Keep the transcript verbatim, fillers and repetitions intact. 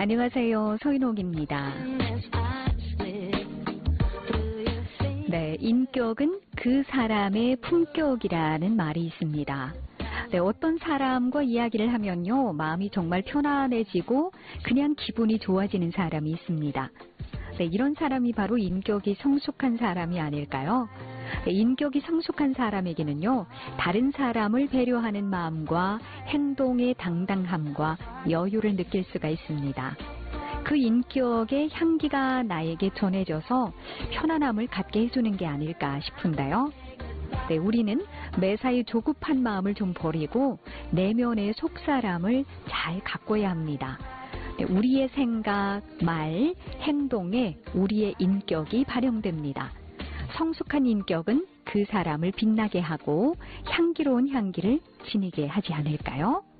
안녕하세요. 서인옥입니다. 네, 인격은 그 사람의 품격이라는 말이 있습니다. 네, 어떤 사람과 이야기를 하면요, 마음이 정말 편안해지고 그냥 기분이 좋아지는 사람이 있습니다. 네, 이런 사람이 바로 인격이 성숙한 사람이 아닐까요? 네, 인격이 성숙한 사람에게는요, 다른 사람을 배려하는 마음과 행동의 당당함과 여유를 느낄 수가 있습니다. 그 인격의 향기가 나에게 전해져서 편안함을 갖게 해주는 게 아닐까 싶은데요. 네, 우리는 매사에 조급한 마음을 좀 버리고 내면의 속사람을 잘 가꿔야 합니다. 네, 우리의 생각, 말, 행동에 우리의 인격이 발현됩니다. 성숙한 인격은 그 사람을 빛나게 하고 향기로운 향기를 지니게 하지 않을까요?